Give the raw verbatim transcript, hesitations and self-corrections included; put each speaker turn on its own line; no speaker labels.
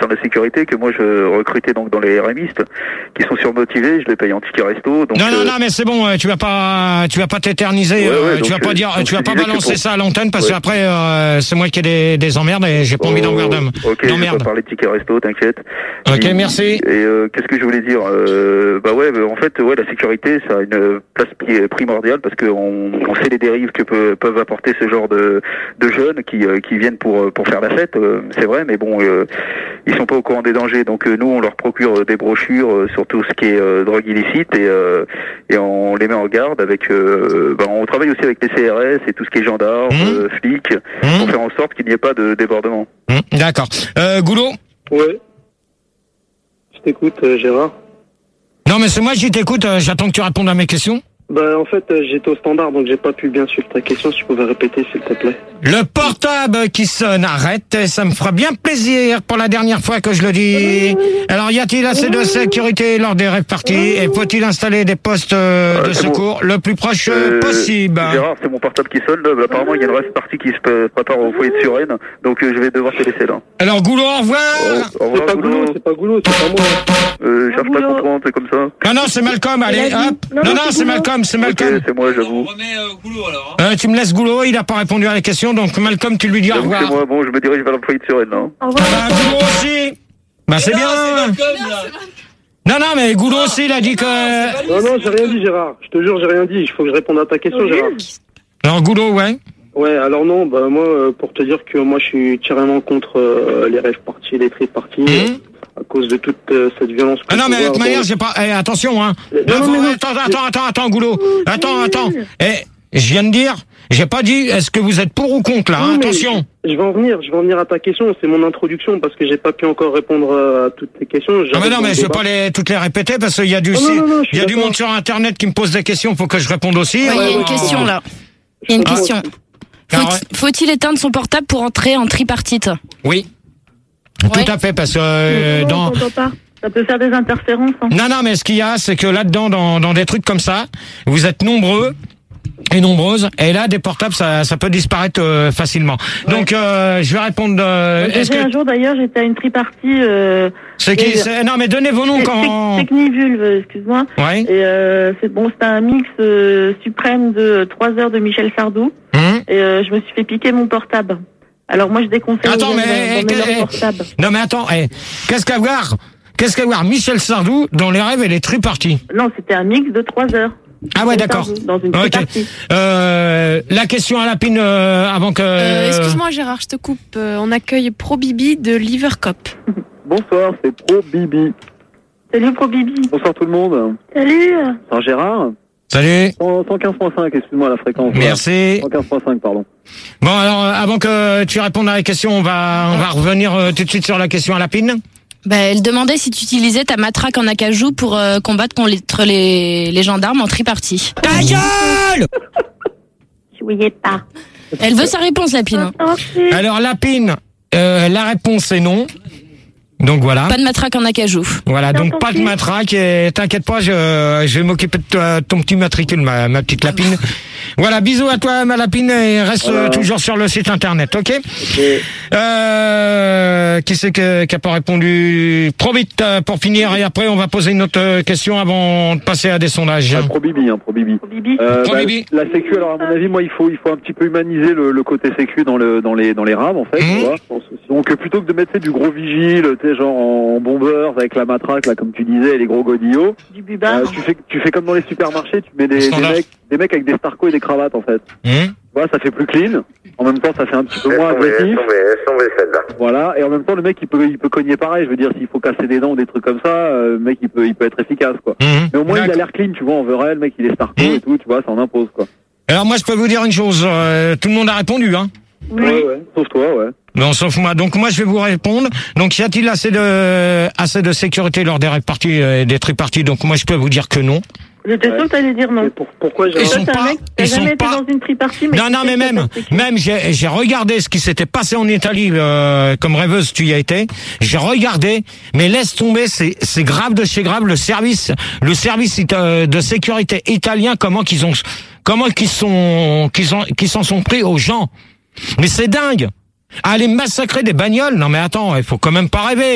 concerne la sécurité, que moi je recrutais donc dans les RMistes qui sont surmotivés, je les paye en ticket resto. Donc,
non, non,
euh...
non, mais c'est bon, tu vas pas, tu vas pas t'éterniser,
ouais, ouais,
euh,
donc,
tu vas pas dire,
donc,
tu vas pas balancer
pour...
ça à l'antenne parce
ouais.
qu'après euh, c'est moi qui ai des, des emmerdes et j'ai pas
oh,
envie d'emmerder.
Ok, je vais pas parler de ticket resto, t'inquiète.
Ok,
et,
merci.
Et euh, qu'est-ce que je voulais dire euh, Bah ouais, bah, en fait, ouais, la sécurité, ça a une place primordiale parce que on, on sait les dérives que peut, peuvent apporter ce genre de, de jeunes qui, euh, qui viennent pour pour faire la fête. Euh, c'est vrai, mais bon, euh, ils sont pas au courant des dangers. Donc euh, nous, on leur procure des brochures euh, sur tout ce qui est euh, drogue illicite et euh, et on les met en garde avec. Euh, bah, on travaille aussi avec les C R S et tout ce qui est gendarmes, mmh. euh, flics, mmh. pour faire en sorte qu'il n'y ait pas de débordement.
Mmh. D'accord. Euh, Goulot.
Ouais. Je t'écoute, euh, Gérard.
Non, mais c'est moi qui t'écoute. Euh, j'attends que tu répondes à mes questions.
Bah en fait euh, j'étais au standard donc j'ai pas pu bien suivre ta question, si tu pouvais répéter s'il te plaît.
Le portable qui sonne, arrête, ça me fera bien plaisir pour la dernière fois que je le dis. Alors y a-t-il assez de sécurité lors des rêves parties et faut-il installer des postes euh, de secours bon. le plus proche euh, possible?
Gérard, c'est mon portable qui sonne là. Apparemment il y a une rêve partie qui se prépare au foyer de Suresnes, donc euh, je vais devoir te laisser là.
Alors Goulot, au revoir.
Oh, au revoir
c'est pas Goulot, c'est pas Goulot, c'est pas moi.
Euh, cherche pas à comprendre, c'est comme ça.
Non, non, c'est Malcolm, allez, hop. Non, non, non c'est Malcolm, c'est Malcolm.
Okay, c'est moi, j'avoue.
On remet euh, Goulot alors. Hein.
Euh, tu me laisses Goulot, il a pas répondu à la question, donc Malcolm, tu lui dis au revoir.
C'est moi, bon, je me dirige vers l'employé de Suresnes, non?
Au revoir.
Ah bah, Goulot aussi. Bah, c'est
non,
bien.
C'est Malcolm, là.
Non, non, mais Goulot aussi, il a dit que...
Non, non, j'ai rien dit, Gérard. Je te jure, j'ai rien dit. Il faut que je réponde à ta question,
oui.
Gérard.
Alors, Goulot, ouais.
Ouais, alors non, bah moi, euh, pour te dire que moi, je suis carrément contre euh, les rêves parties, les tripes parties.
Mmh.
À cause de toute euh, cette violence.
Ah non, mais de toute manière, j'ai pas... Eh, attention, hein.
Non, non, mais non,
attends, attends, attends, attends, Goulot. Attends, attends. Eh, je viens de dire, j'ai pas dit, est-ce que vous êtes pour ou contre, là, hein, attention.
Je vais en venir, je vais en venir à ta question. C'est mon introduction parce que j'ai pas pu encore répondre à toutes tes questions.
Ah mais non, mais je vais pas les, toutes les répéter parce qu'il y a du,
oh, non, non, non,
il y a du monde sur Internet qui me pose des questions, faut que je réponde aussi.
Il ouais, y a une question, là. Il y a une question. Faut,
ouais.
Faut-il éteindre son portable pour entrer en tripartite?
Oui.
Ouais.
Tout à fait, parce que euh,
non,
dans...
Pas. Ça peut faire des interférences. Hein.
Non, non, mais ce qu'il y a, c'est que là-dedans, dans, dans des trucs comme ça, vous êtes nombreux et nombreuses, et là, des portables, ça, ça peut disparaître euh, facilement. Ouais. Donc, euh, je vais répondre... Euh,
est-ce que... Un jour, d'ailleurs, j'étais à une tripartie... Euh,
c'est qui c'est... Non, mais donnez vos noms quand...
Technivulve, excuse-moi.
Ouais.
Et euh, c'est bon, c'était un mix euh, suprême de trois heures de Michel Sardou.
Hum.
Et euh, je me suis fait piquer mon portable. Alors moi, je déconseille
attends,
de
mais,
dans, dans
eh,
portable.
Non, mais attends, eh, qu'est-ce qu'à voir Qu'est-ce qu'à voir Michel Sardou, dans les rêves, elle est tripartie.
Non, c'était un mix de trois heures.
Ah ouais, d'accord.
Dans une
okay. euh, la question à Lapine euh, avant que...
Euh, excuse-moi Gérard, je te coupe. Euh, on accueille Pro Bibi de Livercop.
Bonsoir, c'est Pro Bibi.
Salut Pro Bibi.
Bonsoir tout le monde.
Salut.
C'est Gérard.
Salut.
cent quinze virgule cinq, excuse-moi la fréquence.
Merci.
cent quinze virgule cinq, pardon.
Bon, alors, euh, avant que tu répondes à la question, on va, on va revenir euh, tout de suite sur la question à Lapine.
Bah, elle demandait si tu utilisais ta matraque en acajou pour euh, combattre contre les, les gendarmes en tripartie.
Ta gueule!
Jouiez pas.
Elle veut sa réponse, Lapine.
Alors, Lapine, euh, la réponse est non. Donc voilà.
Pas de matraque en acajou.
Voilà, donc pas de matraque et t'inquiète pas, je, je vais m'occuper de toi, ton petit matricule, ma, ma petite Lapine. Voilà, bisous à toi, ma Lapine, et reste voilà. toujours sur le site internet, ok, okay. Euh, qui c'est que, qui a pas répondu? Trop vite pour finir, et après on va poser une autre question avant de passer à des sondages.
Ah, pro Bibi, hein, pro Bibi.
Pro Bibi.
Euh,
pro
bah,
Bibi.
La sécu, alors à mon avis, moi il faut, il faut un petit peu humaniser le, le côté sécu dans le, dans les, dans les rames en fait. Mmh. Tu vois. Donc plutôt que de mettre du gros vigile, tu sais, genre en bombeur avec la matraque là, comme tu disais, et les gros godillots.
Du bubard.
Euh, tu fais, tu fais comme dans les supermarchés, tu mets des, des mecs, des mecs avec des starcos et des cravates en fait.
Mmh.
Tu vois, ça fait plus clean. En même temps, ça fait un petit peu moins agressif. Voilà. Et en même temps, le mec, il peut, il peut cogner pareil. Je veux dire, s'il faut casser des dents ou des trucs comme ça, euh, le mec, il peut, il peut être efficace, quoi.
Mmh.
Mais au moins, il a l'air clean, tu vois. En vrai, le mec, il est starco mmh. et tout, tu vois, ça en impose, quoi.
Alors moi, je peux vous dire une chose. Euh, tout le monde a répondu, hein.
Oui.
Ouais, ouais. Sauf toi, ouais.
Non, sauf moi. Donc moi, je vais vous répondre. Donc, y a-t-il assez de assez de sécurité lors des réparties et des triparties? Donc moi, je peux vous dire que non.
J'étais sûr que t'allais dire non.
Pour, pourquoi j'ai...
Ils sont pas,
mec, ils
sont
jamais
pas...
été dans une tripartie, mais
non, non, mais même, même, j'ai, j'ai regardé ce qui s'était passé en Italie, euh, comme rêveuse, tu y as été. J'ai regardé, mais laisse tomber, c'est, c'est grave de chez grave, le service, le service de sécurité italien, comment qu'ils ont, comment qu'ils sont, qu'ils ont, qu'ils s'en sont pris aux gens. Mais c'est dingue. Aller massacrer des bagnoles. Non, mais attends, il faut quand même pas rêver.